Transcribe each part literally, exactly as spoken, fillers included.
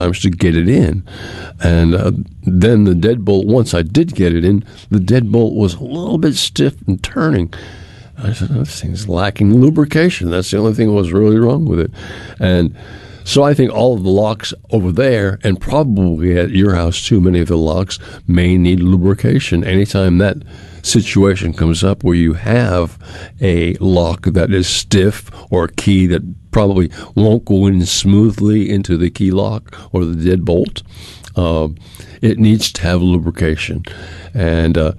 times to get it in. And uh, then the deadbolt, once I did get it in, the deadbolt was a little bit stiff and turning. I said, oh, this thing's lacking lubrication. That's the only thing that was really wrong with it. And so I think all of the locks over there, and probably at your house too, many of the locks may need lubrication. Anytime that situation comes up where you have a lock that is stiff or a key that probably won't go in smoothly into the key lock or the deadbolt, uh, it needs to have lubrication. And uh,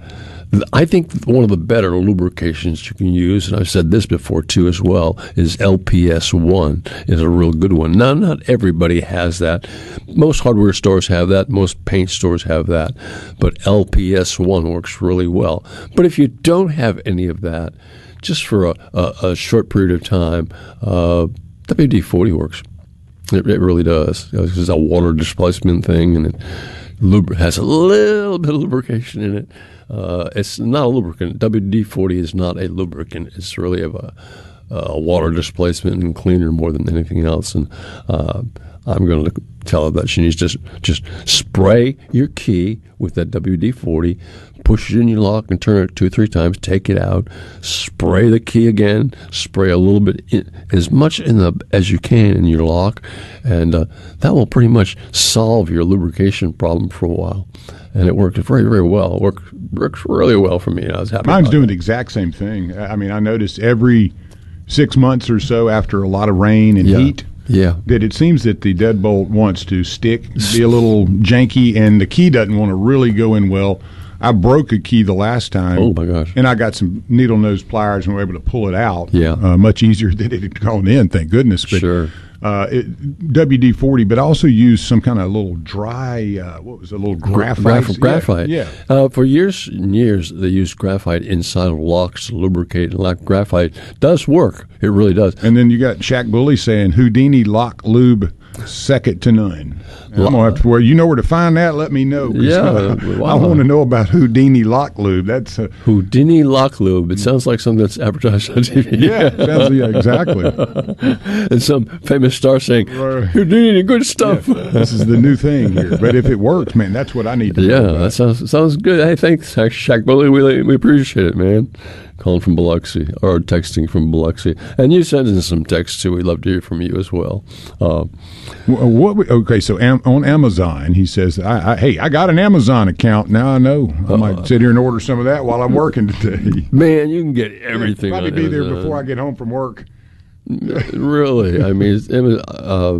I think one of the better lubrications you can use, and I've said this before too as well, is L P S one is a real good one. Now, not everybody has that. Most hardware stores have that. Most paint stores have that. But L P S one works really well. But if you don't have any of that, just for a, a, a short period of time, uh, W D forty works. It, it really does. It's a water displacement thing, and it lub- has a little bit of lubrication in it. Uh, it's not a lubricant. W D forty is not a lubricant. It's really of a, a water displacement and cleaner more than anything else. And uh, I'm going to tell her that she needs to just, just spray your key with that W D forty, push it in your lock and turn it two or three times, take it out, spray the key again, spray a little bit, in, as much in the as you can in your lock, and uh, that will pretty much solve your lubrication problem for a while. And it worked very, very well. It worked, works really well for me. I was happy. Mine's about doing that. the exact same thing. I mean, I noticed every six months or so after a lot of rain and Yeah. heat, Yeah. that it seems that the deadbolt wants to stick, be a little janky, and the key doesn't want to really go in well. I broke a key the last time. Oh, my gosh. And I got some needle nose pliers and were able to pull it out. Yeah. Uh, much easier than it had gone in, thank goodness. But, Sure. Uh, it, W D forty, but I also used some kind of little dry, uh, what was it, a little graphite? Graph- graphite. Yeah. yeah. Uh, for years and years, they used graphite inside of locks to lubricate. And like graphite does work. It really does. And then you got Shaq Bully saying Houdini lock lube second to none. And I'm gonna have to. Well, you know where to find that? Let me know. 'Cause Yeah, I, wow. I want to know about Houdini lock lube. That's uh, Houdini lock lube. It sounds like something that's advertised on T V. yeah, that's, yeah, exactly. And some famous star saying, Right. Houdini, good stuff. Yeah, this is the new thing here. But if it works, man, that's what I need to Yeah, know about. that sounds sounds good. Hey, thanks, Shaq Bully. We we appreciate it, man. Calling from Biloxi or texting from Biloxi, and you send in some texts too. We'd love to hear from you as well. Uh, Well, What we, okay, so am, on Amazon, he says, I, I, "Hey, I got an Amazon account now. I know I might sit here and order some of that while I'm working today. man, you can get everything. Probably on be there Amazon. before I get home from work." Really, I mean, it's, uh,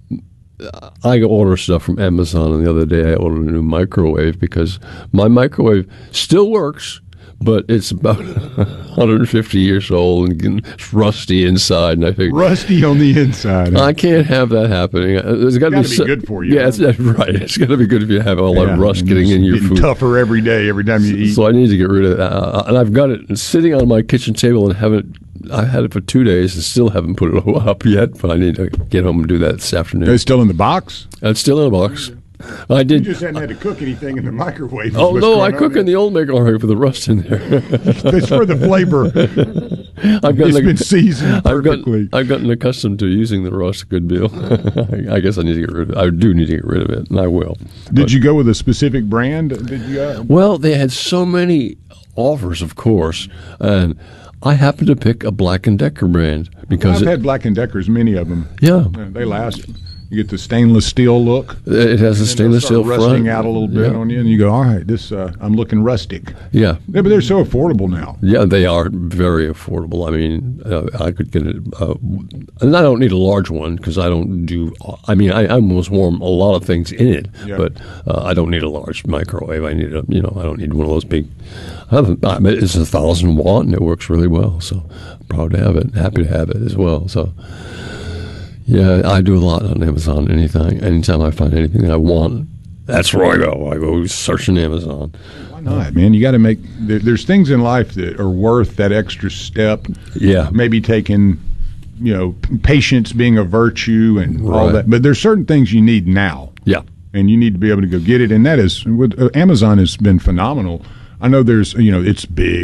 I order stuff from Amazon, and the other day I ordered a new microwave because my microwave still works, but it's about one hundred fifty years old and getting rusty inside. And I think Rusty on the inside. I can't have that happening. Uh, There's got to Gotta be, be so- good for you. Yeah, it's, that's right. It's got to be good if you have all Yeah, that rust and getting it's in your getting food. tougher every day, every time you eat. So I need to get rid of that. Uh, and I've got it sitting on my kitchen table and haven't. I had it for two days and still haven't put it up yet. But I need to get home and do that this afternoon. It's still in the box. It's still in a box. I You did. just hadn't had to cook anything in the microwave. is Oh what's no! I going cook on in the old microwave with the rust in there. It's for the flavor. I've gotten It's a- been seasoned I've gotten, perfectly. I've gotten accustomed to using the rust a good deal. I guess I need to get rid of it. I do need to get rid of it, and I will. Did you go with a specific brand? Did you? Uh, Well, they had so many offers, of course, and I happened to pick a Black and Decker brand because I've it, had Black and Deckers, many of them. yeah, Uh, They last. You get the stainless steel look. it has a and stainless they'll steel start front. rusting out a little bit yeah. on you, and you go, "All right, this uh, I'm looking rustic." Yeah. Yeah, but they're so affordable now. Yeah, they are very affordable. I mean, uh, I could get it, uh, and I don't need a large one because I don't do. I mean, I, I almost warm a lot of things in it, Yeah. but uh, I don't need a large microwave. I need a, you know, I don't need one of those big. I haven't- I mean, it's a thousand watt and it works really well. So I'm proud to have it. Happy to have it as well. So. Yeah, I do a lot on Amazon. Anything, anytime I find anything that I want, that's where I go. I go searching Amazon. Why not, man? You got to make. There, there's things in life that are worth that extra step. Yeah, Maybe taking, you know, p- patience being a virtue and all Right. that. But there's certain things you need now, yeah, and you need to be able to go get it. And that is, with uh, Amazon has been phenomenal. I know there's, you know, it's big.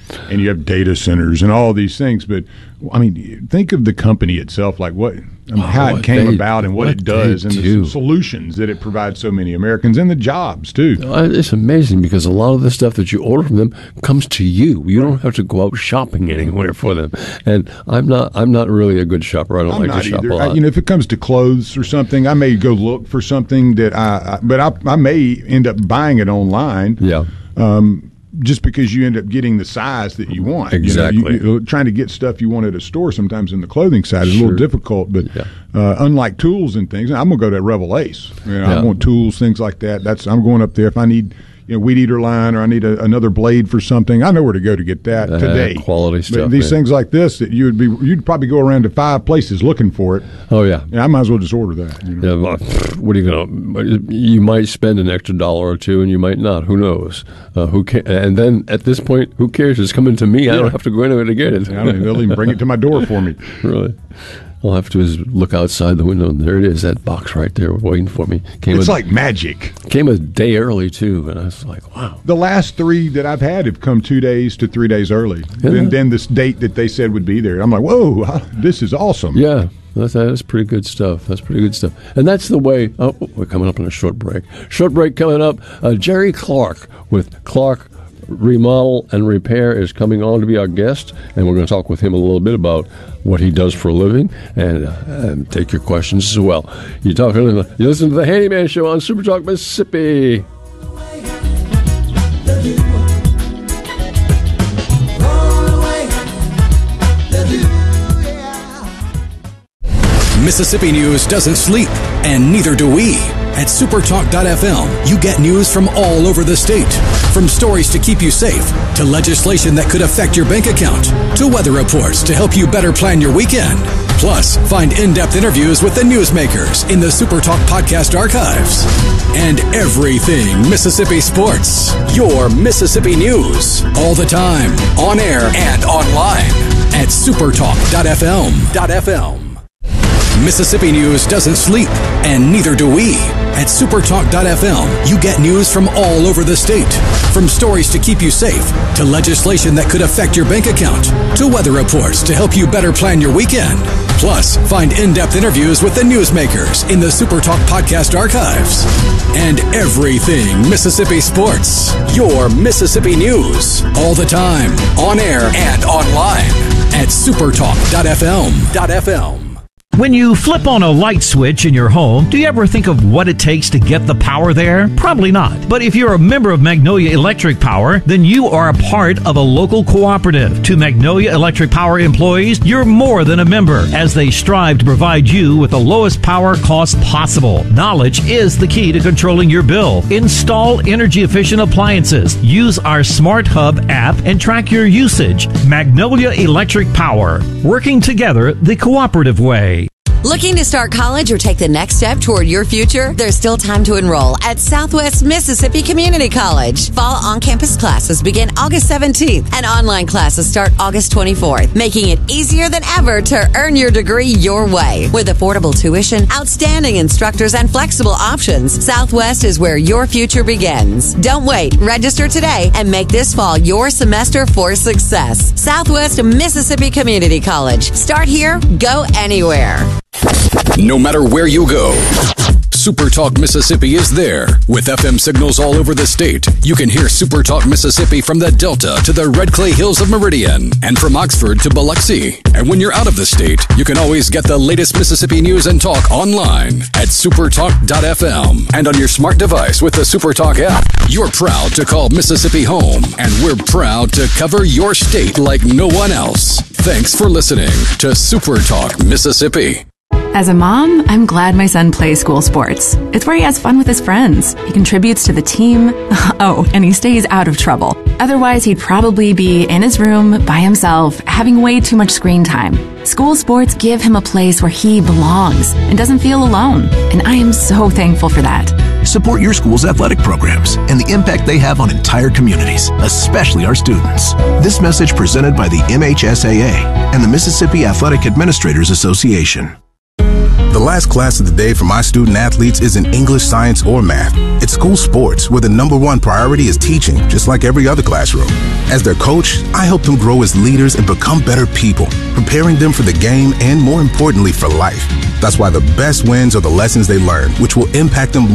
and you have data centers and all these things. But I mean, think of the company itself, like what, I mean, oh, how it came they, about and what, what it does, and do. the solutions that it provides so many Americans, and the jobs too. It's amazing because a lot of the stuff that you order from them comes to you. You right. don't have to go out shopping anywhere for them. And I'm not. I'm not really a good shopper. I don't I'm like to shop either. a lot. I, you know, if it comes to clothes or something, I may go look for something that I. I but I, I may end up buying it online. Yeah. Um, just because you end up getting the size that you want. Exactly. You know, you, you, trying to get stuff you want at a store sometimes in the clothing side is sure. a little difficult. But yeah. uh, unlike tools and things, I'm going to go to Revel Ace. You know, yeah. I want tools, things like that. That's I'm going up there. If I need you know, weed eater line, or I need a, another blade for something, I know where to go to get that uh, today. Quality stuff. But these man. things like this, that you would be, you'd probably go around to five places looking for it. Oh yeah, yeah I might as well just order that. You know? Yeah, well, what are you gonna? You might spend an extra dollar or two, and you might not. Who knows? Uh, who can? And then at this point, who cares? It's coming to me. Yeah. I don't have to go anywhere to get it. I mean, they'll even bring it to my door for me. Really. All I have to do is look outside the window, and there it is, that box right there waiting for me. Came it's a, like magic. Came a day early, too, and I was like, wow. The last three that I've had have come two days to three days early. Yeah. And then this date that they said would be there. I'm like, whoa, this is awesome. Yeah, that's, that's pretty good stuff. That's pretty good stuff. And that's the way, oh, we're coming up on a short break. Short break coming up. Uh, Jerry Clark with Clark Remodel and Repair is coming on to be our guest, and we're going to talk with him a little bit about what he does for a living, and, uh, and take your questions as well. You're talking, you listen to the Handyman Show on Super Talk Mississippi. Mississippi news doesn't sleep, and neither do we. At supertalk dot f m, you get news from all over the state. From stories to keep you safe, to legislation that could affect your bank account, to weather reports to help you better plan your weekend. Plus, find in-depth interviews with the newsmakers in the Supertalk podcast archives. And everything Mississippi sports. Your Mississippi news. All the time, on air and online. At supertalk dot f m. Mississippi news doesn't sleep, and neither do we. At supertalk dot f m, you get news from all over the state. From stories to keep you safe, to legislation that could affect your bank account, to weather reports to help you better plan your weekend. Plus, find in-depth interviews with the newsmakers in the Supertalk podcast archives. And everything Mississippi sports. Your Mississippi news. All the time, on air and online. At supertalk dot f m. When you flip on a light switch in your home, do you ever think of what it takes to get the power there? Probably not. But if you're a member of Magnolia Electric Power, then you are a part of a local cooperative. To Magnolia Electric Power employees, you're more than a member, as they strive to provide you with the lowest power cost possible. Knowledge is the key to controlling your bill. Install energy-efficient appliances. Use our Smart Hub app and track your usage. Magnolia Electric Power. Working together the cooperative way. Looking to start college or take the next step toward your future? There's still time to enroll at Southwest Mississippi Community College. Fall on-campus classes begin August seventeenth, and online classes start August twenty-fourth, making it easier than ever to earn your degree your way. With affordable tuition, outstanding instructors, and flexible options, Southwest is where your future begins. Don't wait. Register today and make this fall your semester for success. Southwest Mississippi Community College. Start here, go anywhere. No matter where you go, Supertalk Mississippi is there. With F M signals all over the state, you can hear Supertalk Mississippi from the Delta to the Red Clay Hills of Meridian, and from Oxford to Biloxi. And when you're out of the state, you can always get the latest Mississippi news and talk online at supertalk dot f m and on your smart device with the Supertalk app. You're proud to call Mississippi home, and we're proud to cover your state like no one else. Thanks for listening to Supertalk Mississippi. As a mom, I'm glad my son plays school sports. It's where he has fun with his friends. He contributes to the team. Oh, and he stays out of trouble. Otherwise, he'd probably be in his room by himself, having way too much screen time. School sports give him a place where he belongs and doesn't feel alone. And I am so thankful for that. Support your school's athletic programs and the impact they have on entire communities, especially our students. This message presented by the M H S A A and the Mississippi Athletic Administrators Association. The last class of the day for my student athletes isn't English, science, or math. It's school sports, where the number one priority is teaching, just like every other classroom. As their coach, I help them grow as leaders and become better people, preparing them for the game and, more importantly, for life. That's why the best wins are the lessons they learn, which will impact them